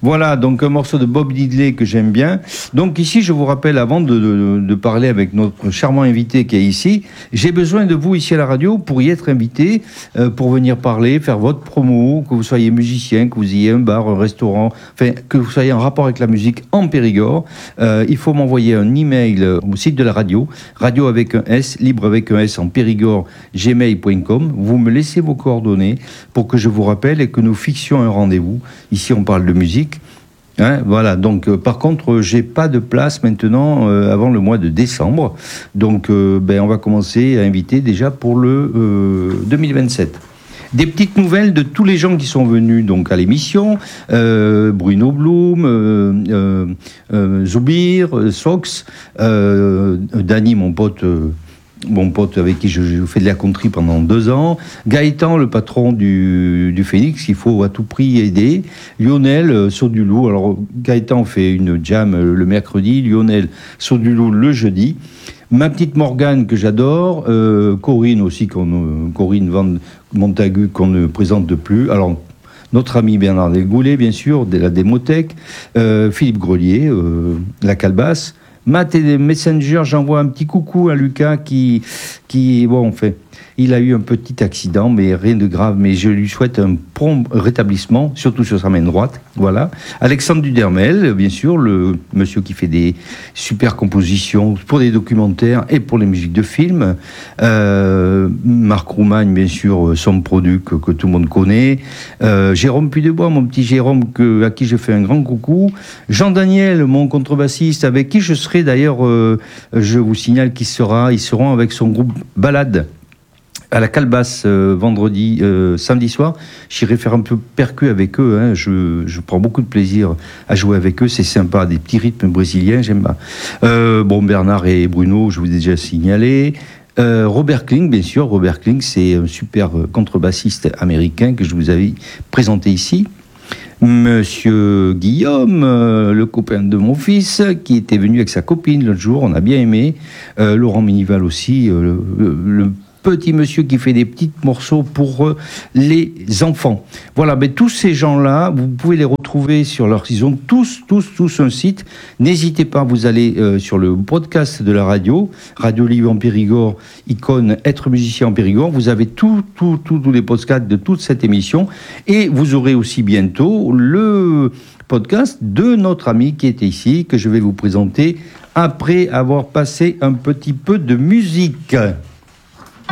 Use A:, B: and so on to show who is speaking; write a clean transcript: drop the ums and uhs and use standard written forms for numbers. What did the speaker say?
A: Voilà, donc un morceau de Bob Diddley que j'aime bien. Donc ici, je vous rappelle, avant de parler avec notre charmant invité qui est ici, j'ai besoin de vous ici à la radio pour y être invité, pour venir parler, faire votre promo, que vous soyez musicien, que vous ayez un bar, un restaurant, enfin, que vous soyez en rapport avec la musique en Périgord. Il faut m'envoyer un email au site de la radio, radio avec un S, libre avec un S en Périgord, gmail.com. Vous me laissez vos coordonnées pour que je vous rappelle et que nous fixions un rendez-vous. Ici, on parle de musique. Hein, voilà, donc par contre, j'ai pas de place maintenant avant le mois de décembre. Donc, on va commencer à inviter déjà pour le 2027. Des petites nouvelles de tous les gens qui sont venus donc à l'émission. Bruno Blum, Zoubir, Sox, Dany, mon pote avec qui je fais de la country pendant 2 ans, Gaëtan, le patron du Phoenix, qu'il faut à tout prix aider, Lionel, Saut du Loup. Alors Gaëtan fait une jam le mercredi, Lionel, Saut du Loup le jeudi. Ma petite Morgane que j'adore, Corinne aussi, Corinne Van Montagu qu'on ne présente plus. Alors notre ami Bernard Desgoulet, bien sûr, de la Démothèque, Philippe Grelier, la Calebasse. Matt et Messenger, j'envoie un petit coucou à Lucas qui bon, en fait, il a eu un petit accident, mais rien de grave, mais je lui souhaite un prompt rétablissement, surtout sur sa main droite, voilà. Alexandre Dudermel, bien sûr, le monsieur qui fait des super compositions pour des documentaires et pour les musiques de films. Marc Roumagne, bien sûr, son produit que tout le monde connaît. Jérôme Puydebois, mon petit Jérôme, à qui je fais un grand coucou. Jean-Daniel, mon contrebassiste, avec qui je serai d'ailleurs, je vous signale qu'ils seront avec son groupe Balade à la Calebasse samedi soir. J'irai faire un peu percu avec eux. Hein. Je prends beaucoup de plaisir à jouer avec eux. C'est sympa, des petits rythmes brésiliens, j'aime bien. Bernard et Bruno, je vous ai déjà signalé. Robert Kling, bien sûr. Robert Kling, c'est un super contrebassiste américain que je vous avais présenté ici. Monsieur Guillaume, le copain de mon fils, qui était venu avec sa copine l'autre jour, on a bien aimé. Laurent Minival aussi, le petit monsieur qui fait des petits morceaux pour les enfants. Voilà, tous ces gens-là, vous pouvez les retrouver sur leur... Ils ont tous un site. N'hésitez pas, vous allez sur le podcast de la radio, Radio Libre en Périgord, icône Être musicien en Périgord. Vous avez tous les podcasts de toute cette émission. Et vous aurez aussi bientôt le podcast de notre ami qui était ici, que je vais vous présenter après avoir passé un petit peu de musique.